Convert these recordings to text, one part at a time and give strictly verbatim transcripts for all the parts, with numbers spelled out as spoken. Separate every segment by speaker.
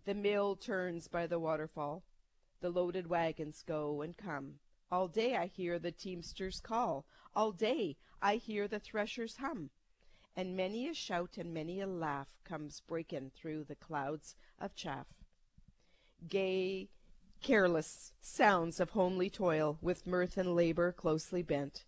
Speaker 1: The mill turns by the waterfall. The loaded wagons go and come. All day I hear the teamsters call. All day I hear the threshers hum. And many a shout and many a laugh comes breaking through the clouds of chaff. Gay, careless sounds of homely toil, with mirth and labor closely bent.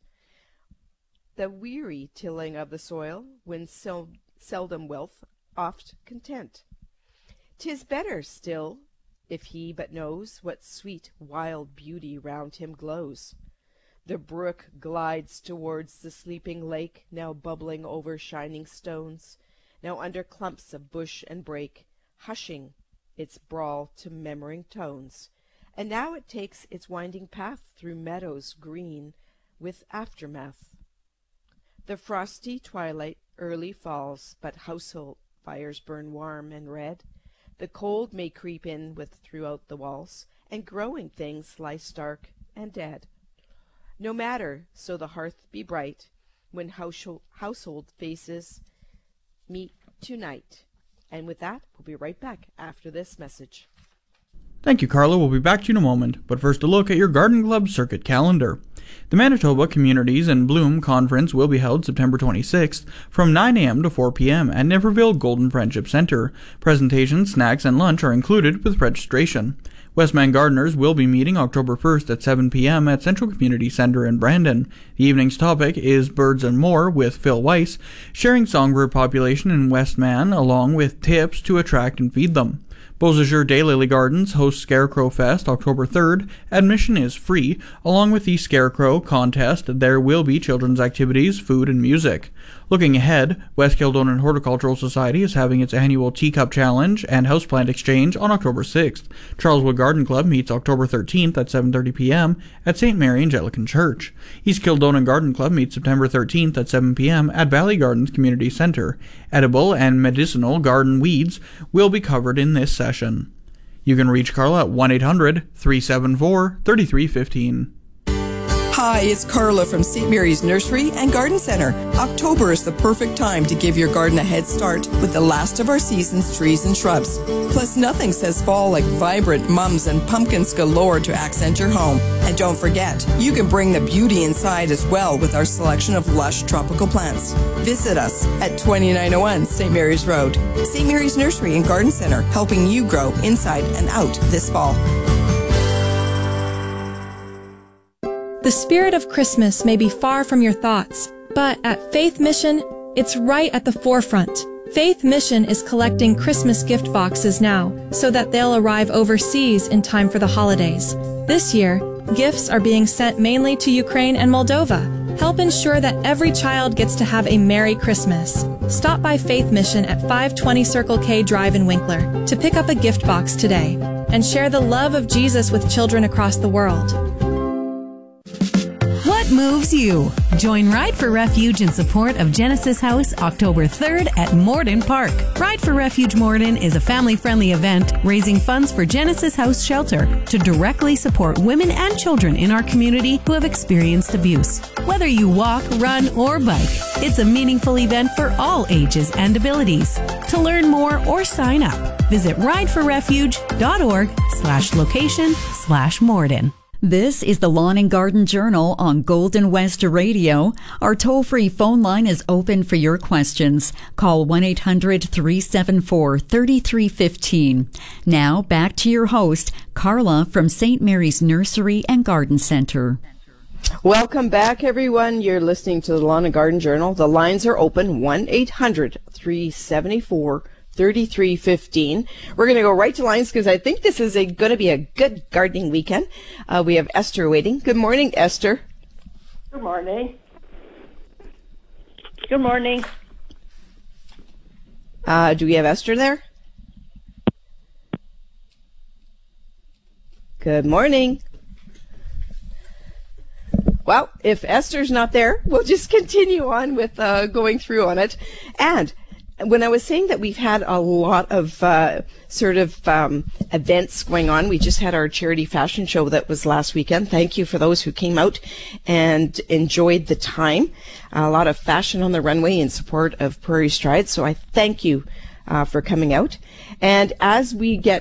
Speaker 1: The weary tilling of the soil, when sel seldom wealth, oft content. 'Tis better still, if he but knows what sweet wild beauty round him glows. The brook glides towards the sleeping lake, now bubbling over shining stones, now under clumps of bush and brake, hushing its brawl to murmuring tones, and now it takes its winding path through meadows green with aftermath. The frosty twilight early falls, but household fires burn warm and red. The cold may creep in with throughout the walls, and growing things lie stark and dead. No matter, so the hearth be bright, when household, household faces meet tonight. And with that, we'll be right back after this message.
Speaker 2: Thank you, Carla. We'll be back to you in a moment, but first a look at your Garden Club circuit calendar. The Manitoba Communities in Bloom Conference will be held September twenty-sixth from nine a m to four p m at Niverville Golden Friendship Center. Presentations, snacks, and lunch are included with registration. Westman Gardeners will be meeting October first at seven p m at Central Community Center in Brandon. The evening's topic is Birds and More with Phil Weiss, sharing songbird population in Westman along with tips to attract and feed them. Beausejour Daylily Gardens hosts Scarecrow Fest October third. Admission is free. Along with the Scarecrow contest, there will be children's activities, food, and music. Looking ahead, West Kildonan Horticultural Society is having its annual Teacup Challenge and Houseplant Exchange on October sixth. Charleswood Garden Club meets October thirteenth at seven thirty p m at Saint Mary Anglican Church. East Kildonan Garden Club meets September thirteenth at seven p m at Valley Gardens Community Center. Edible and medicinal garden weeds will be covered in this session. You can reach Carla at one eight hundred, three seven four, three three one five.
Speaker 3: Hi, it's Carla from Saint Mary's Nursery and Garden Center. October is the perfect time to give your garden a head start with the last of our season's trees and shrubs. Plus, nothing says fall like vibrant mums and pumpkins galore to accent your home. And don't forget, you can bring the beauty inside as well with our selection of lush tropical plants. Visit us at twenty-nine oh one Saint Mary's Road. Saint Mary's Nursery and Garden Center, helping you grow inside and out this fall.
Speaker 4: The spirit of Christmas may be far from your thoughts, but at Faith Mission, it's right at the forefront. Faith Mission is collecting Christmas gift boxes now so that they'll arrive overseas in time for the holidays. This year, gifts are being sent mainly to Ukraine and Moldova. Help ensure that every child gets to have a Merry Christmas. Stop by Faith Mission at five twenty Circle K Drive in Winkler to pick up a gift box today and share the love of Jesus with children across the world.
Speaker 5: What moves you? Join Ride for Refuge in support of Genesis House October third at Morden Park. Ride for Refuge Morden is a family-friendly event raising funds for Genesis House Shelter to directly support women and children in our community who have experienced abuse. Whether you walk, run, or bike, it's a meaningful event for all ages and abilities. To learn more or sign up, visit rideforrefuge.org slash location slash Morden.
Speaker 6: This is the Lawn and Garden Journal on Golden West Radio. Our toll-free phone line is open for your questions. Call one eight hundred, three seven four, three three one five. Now, back to your host, Carla from Saint Mary's Nursery and Garden Center.
Speaker 1: Welcome back, everyone. You're listening to the Lawn and Garden Journal. The lines are open, one eight hundred, three seven four, three three one five. We're going to go right to lines because I think this is going to be a good gardening weekend. Uh, we have Esther waiting. Good morning, Esther.
Speaker 7: Good morning. Good morning.
Speaker 1: Uh, do we have Esther there? Good morning. Well, if Esther's not there, we'll just continue on with uh, going through on it. And when I was saying that we've had a lot of uh, sort of um, events going on, we just had our charity fashion show that was last weekend. Thank you for those who came out and enjoyed the time. A lot of fashion on the runway in support of Prairie Strides. So I thank you uh, for coming out. And as we get